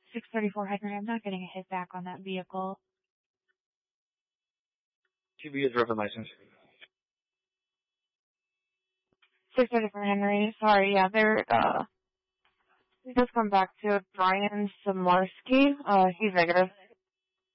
634 Henry, I'm not getting a hit back on that vehicle. Give you a driver's license. 634 Henry, sorry, yeah, it does come back to Brian Samarski. He's negative.